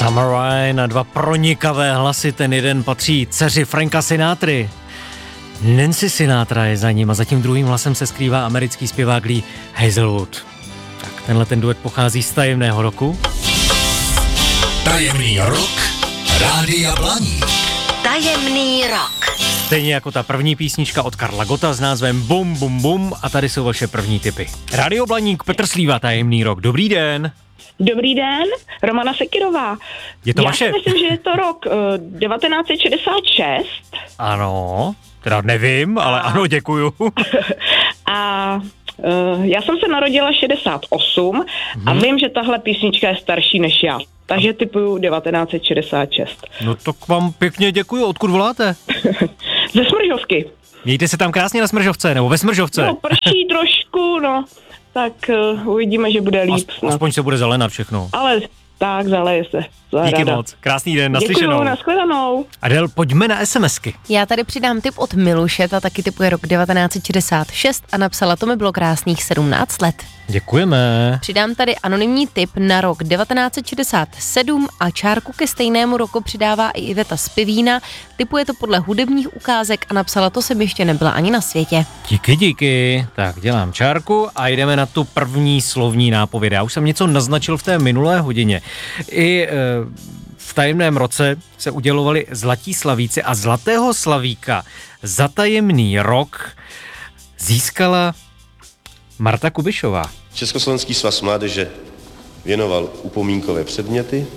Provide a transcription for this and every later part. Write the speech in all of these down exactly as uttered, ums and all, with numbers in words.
Summer Rain a dva pronikavé hlasy, ten jeden patří dceři Franka Sinatry. Nancy Sinatra je za ním a za tím druhým hlasem se skrývá americký zpěvák Lee Hazelwood. Tak tenhle ten duet pochází z tajemného roku. Tajemný rok Rádia Blaník. Tajemný rok. Stejně jako ta první písnička od Karla Gotta s názvem Bum Bum Bum a tady jsou vaše první tipy. Rádio Blaník, Petr Slíva, Tajemný rok. Dobrý den. Dobrý den, Romana Sekirová. Je to Já vaše? Já myslím, že je to rok uh, devatenáct set šedesát šest. Ano, teda nevím, ale a... ano, děkuju. A uh, já jsem se narodila šedesát osm hmm. a vím, že tahle písnička je starší než já. Takže typuju devatenáct set šedesát šest. No tak vám pěkně děkuju. Odkud voláte? Ze Smržovky. Mějte se tam krásně na Smržovce, nebo ve Smržovce. No, prší trošku, no. Tak uh, uvidíme, že bude líp. As, aspoň se bude zelenat všechno. Ale tak, zaleje se. Díky moc. Krásný den, naslyšenou. Děkuju, nashledanou. Adel, pojďme na SMSky. Já tady přidám tip od Miluše, ta taky tipuje rok devatenáct set šedesát šest a napsala, to mi bylo krásných sedmnáct let. Děkujeme. Přidám tady anonymní tip na rok devatenáct set šedesát sedm a čárku ke stejnému roku přidává i Iveta z Pivína. Tipuje to podle hudebních ukázek a napsala, to jsem ještě nebyla ani na světě. Díky, díky. Tak dělám čárku a jdeme na tu první slovní nápověd. Já už jsem něco naznačil v té minulé hodině. I e, v tajemném roce se udělovali zlatí slavíci a zlatého slavíka za tajemný rok získala Marta Kubišová. Československý svaz mládeže věnoval upomínkové předměty.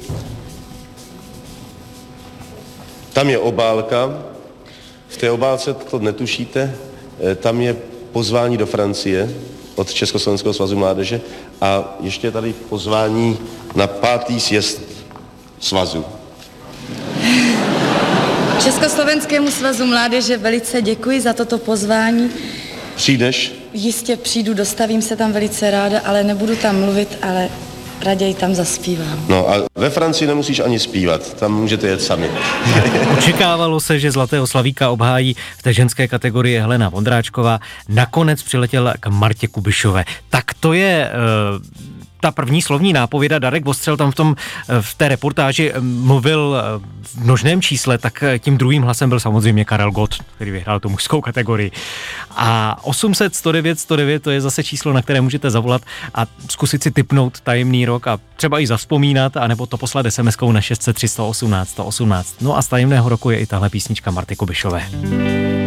Tam je obálka. V té obálce, to netušíte, tam je pozvání do Francie od Československého svazu mládeže a ještě tady pozvání na pátý sjezd svazu. Československému svazu mládeže velice děkuji za toto pozvání. Přijdeš? Jistě přijdu, dostavím se tam velice ráda, ale nebudu tam mluvit, ale raději tam zaspívám. No a ve Francii nemusíš ani zpívat, tam můžete jet sami. Očekávalo se, že zlatého slavíka obhájí v té ženské kategorii Helena Vondráčková. Nakonec přiletěla k Martě Kubišové. Tak to je uh, ta první slovní nápověda. Darek Vostřel tam v, tom, v té reportáži mluvil v množném čísle, tak tím druhým hlasem byl samozřejmě Karel Gott, který vyhrál tu mužskou kategorii. A osm set sto devět sto devět to je zase číslo, na které můžete zavolat a zkusit si tipnout tajemný rok a třeba i zavzpomínat, anebo to poslat SMSkou na šest set tři sto osmnáct sto osmnáct. No a z tajemného roku je i tahle písnička Marty Kubišové.